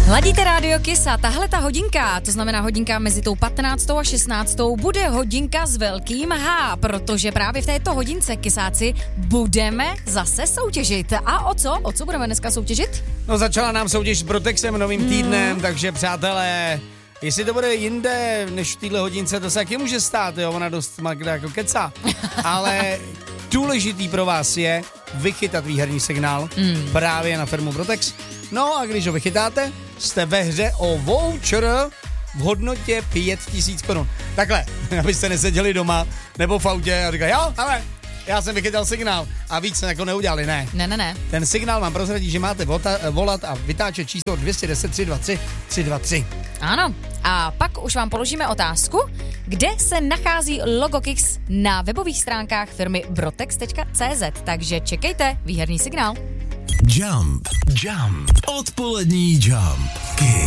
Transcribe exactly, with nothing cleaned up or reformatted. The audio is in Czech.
Ladíte Rádio Kiss a tahle ta hodinka, to znamená hodinka mezi tou patnáctou a šestnáctou, bude hodinka s velkým H, protože právě v této hodince, Kissáci, budeme zase soutěžit. A o co? O co budeme dneska soutěžit? No začala nám soutěž s Brotexem novým mm. týdnem, takže přátelé, jestli to bude jinde než v téhle hodince, to se taky může stát, jo, ona dost Magda jako kecá. Ale důležitý pro vás je vychytat výherní signál mm. právě na firmu Brotex. No a když ho vychytáte, jste ve hře o voucher v hodnotě pět tisíc korun. Takhle, abyste neseděli doma nebo v autě a říkali, jo, ale já jsem vychytal signál a víc jako neudělali, ne. Ne, ne, ne. Ten signál vám prozradí, že máte vota, volat a vytáčet číslo dvě jedna deset tři dva tři tři dva tři. Ano, a pak už vám položíme otázku, kde se nachází logo Kiss na webových stránkách firmy brotex tečka cé zet, takže čekejte výherní signál. Jump, jump, odpolední jump, Kiss.